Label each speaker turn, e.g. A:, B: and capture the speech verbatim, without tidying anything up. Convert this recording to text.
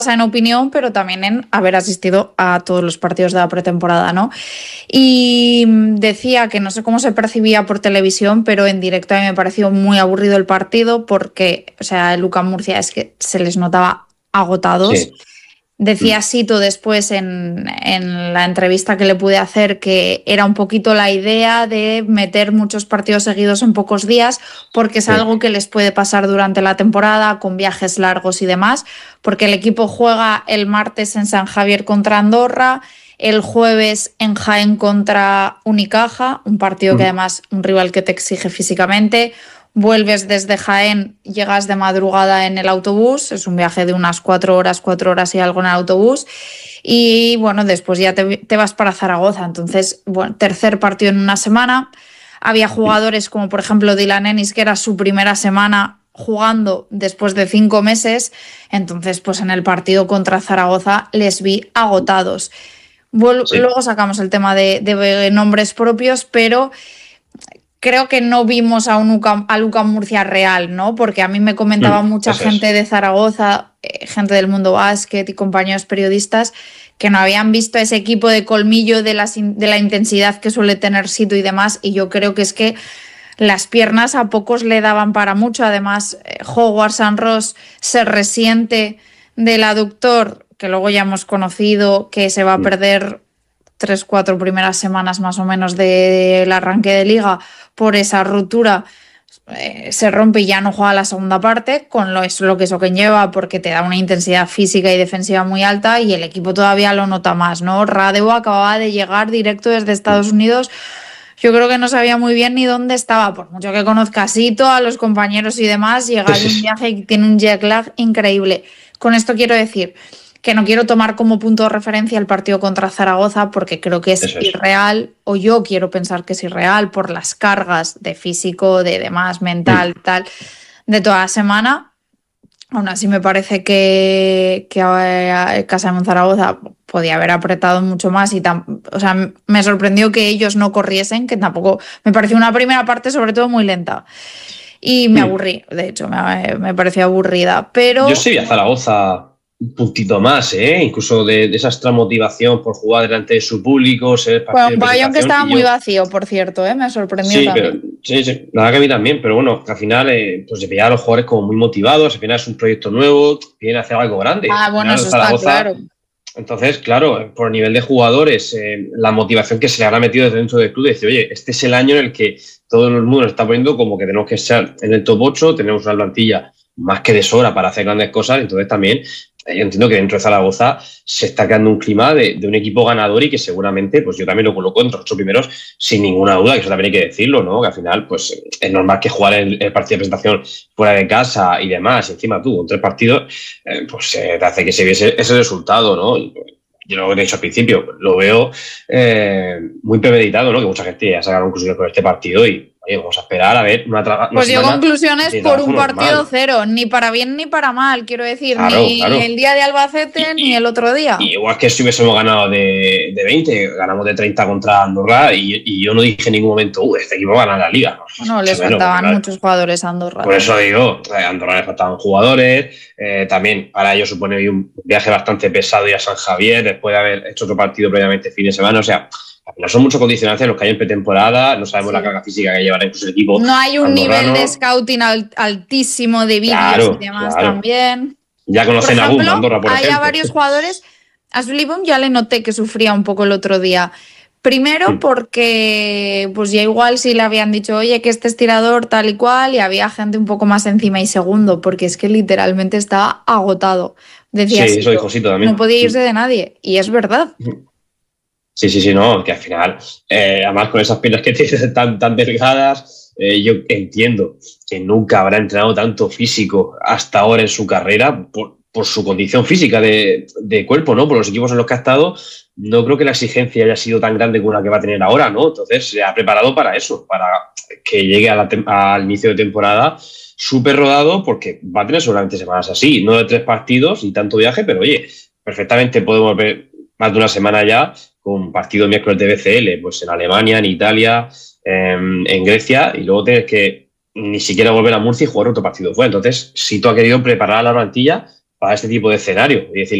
A: en opinión, pero también en haber asistido a todos los partidos de la pretemporada, ¿no? Y decía que no sé cómo se percibía por televisión, pero en directo a mí me pareció muy aburrido el partido porque, o sea, el UCAM Murcia es que se les notaba agotados.
B: Sí.
A: Decía Sito después en, en la entrevista que le pude hacer que era un poquito la idea de meter muchos partidos seguidos en pocos días porque es
B: Sí.
A: algo que les puede pasar durante la temporada con viajes largos y demás, porque el equipo juega el martes en San Javier contra Andorra, el jueves en Jaén contra Unicaja, un partido que además un rival que te exige físicamente. Vuelves desde Jaén, llegas de madrugada en el autobús, es un viaje de unas cuatro horas, cuatro horas y algo en el autobús, y bueno, después ya te, te vas para Zaragoza. Entonces, bueno, tercer partido en una semana. Había jugadores como por ejemplo Dylan Ennis, que era su primera semana jugando después de cinco meses, entonces pues en el partido contra Zaragoza les vi agotados. Vol-
B: Sí.
A: Luego sacamos el tema de, de nombres propios, pero creo que no vimos a un UCAM, al UCAM Murcia real, ¿no? Porque a mí me comentaba
B: Mm,
A: mucha
B: eso es.
A: gente de Zaragoza, eh, gente del mundo básquet y compañeros periodistas que no habían visto ese equipo de colmillo de la, de la intensidad que suele tener Sito y demás, y yo creo que es que las piernas a pocos le daban para mucho. Además, eh, Howard San Ross se resiente del aductor, que luego ya hemos conocido que se va a perder tres, cuatro primeras semanas más o menos del arranque de liga por esa ruptura. Eh, se rompe y ya no juega la segunda parte, con lo, es lo que eso conlleva, porque te da una intensidad física y defensiva muy alta y el equipo todavía lo nota más, ¿no? Radevo acababa de llegar directo desde Estados Unidos. Yo creo que no sabía muy bien ni dónde estaba, por mucho que conozca a Sito, a los compañeros y demás, llega de un viaje y tiene un jet lag increíble. Con esto quiero decir que no quiero tomar como punto de referencia el partido contra Zaragoza porque creo que es,
B: Eso es.
A: irreal, o yo quiero pensar que es irreal por las cargas de físico, de demás, mental,
B: Mm.
A: tal, de toda la semana. Aún así me parece que, que eh, Casa de Zaragoza podía haber apretado mucho más y tam, o sea, me sorprendió que ellos no corriesen, que tampoco me pareció una primera parte sobre todo muy lenta. Y me
B: Mm.
A: aburrí, de hecho, me, me pareció aburrida, pero...
B: Yo sí vi a Zaragoza un puntito más, ¿eh? Incluso de, de esa extra motivación por jugar delante de su público, ser partido
A: Bueno,
B: de
A: un pabellón que
B: presentación.
A: estaba
B: y
A: muy
B: yo-
A: vacío, por cierto, ¿eh? Me sorprendió
B: Sí,
A: también.
B: pero sí, sí, la verdad que a mí también, pero bueno, que al final eh, pues se veía a los jugadores como muy motivados, al final es un proyecto nuevo, quieren hacer algo grande.
A: Ah,
B: Al
A: bueno,
B: final,
A: eso está
B: Zaragoza,
A: claro.
B: entonces, claro, por el nivel de jugadores, eh, la motivación que se le habrá metido desde dentro del club, de decir, oye, este es el año en el que todo el mundo nos está poniendo como que tenemos que estar en el top ocho, tenemos una plantilla más que de sobra para hacer grandes cosas, entonces también eh, yo entiendo que dentro de Zaragoza se está creando un clima de, de un equipo ganador y que seguramente, pues yo también lo coloco entre los ocho primeros sin ninguna duda, que eso también hay que decirlo, ¿no? Que al final, pues es normal que jugar el, el partido de presentación fuera de casa y demás, y encima tú, con tres partidos, eh, pues eh, te hace que se viese ese resultado, ¿no? Y, yo lo he dicho al principio, lo veo eh, muy premeditado, ¿no? Que mucha gente ya saca conclusiones con este partido y oye, vamos a esperar a ver una, tra- una
A: Pues yo
B: semana
A: conclusiones
B: de
A: por
B: trabajo
A: un partido
B: normal.
A: cero, ni para bien ni para mal, quiero decir,
B: Claro,
A: ni
B: claro.
A: el día de Albacete
B: Y-
A: ni el otro día.
B: Y igual que si hubiésemos ganado de, de veinte, ganamos de treinta contra Andorra y, y yo no dije en ningún momento, uh, este equipo va a ganar la liga.
A: Bueno, les
B: Bueno,
A: faltaban
B: claro.
A: muchos jugadores a Andorra.
B: Por eso digo, a Andorra le faltaban jugadores, eh, también para ellos supone hoy un viaje bastante pesado y a San Javier, después de haber hecho otro partido previamente fin de semana, o sea, al final son muchos condicionantes los que hay en pretemporada, no sabemos
A: Sí.
B: la carga física que llevará incluso el equipo
A: No hay un
B: andorrano.
A: nivel de scouting alt- altísimo de vídeos
B: Claro,
A: y demás
B: claro.
A: también.
B: Ya
A: Por
B: conocen a
A: ejemplo,
B: Bumba, Andorra, por
A: hay a
B: ejemplo.
A: varios jugadores. A Sullivan ya le noté que sufría un poco el otro día. Primero
B: Mm.
A: porque pues ya igual sí le habían dicho, oye, que este estirador tal y cual, y había gente un poco más encima. Y segundo, porque es que literalmente estaba agotado. Decía,
B: Sí,
A: Sito,
B: eso dijo Sito también.
A: no podía irse de nadie. Y es verdad.
B: Sí, sí, sí, no, que al final, eh, además con esas piernas que tiene tan, tan delgadas, eh, yo entiendo que nunca habrá entrenado tanto físico hasta ahora en su carrera por, por su condición física de, de cuerpo, ¿no? Por los equipos en los que ha estado, no creo que la exigencia haya sido tan grande como la que va a tener ahora, ¿no? Entonces se ha preparado para eso, para que llegue a la tem- al inicio de temporada súper rodado, porque va a tener seguramente semanas así, no de tres partidos y tanto viaje, pero oye, perfectamente podemos ver más de una semana ya con partido miércoles de B C L, pues en Alemania, en Italia, en, en Grecia, y luego tienes que ni siquiera volver a Murcia y jugar otro partido fuera. Entonces, si tú has querido preparar a la plantilla para este tipo de escenario. Y decir,